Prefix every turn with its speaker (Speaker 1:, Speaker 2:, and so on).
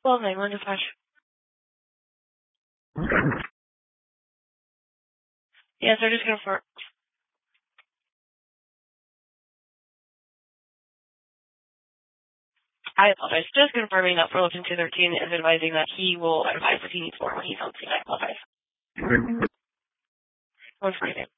Speaker 1: 12-9, dispatch. Yes, they're just confirm. I apologize. Just confirming that Fullerton 213 is advising that he will advise if he needs more when he's on scene. I apologize. 142.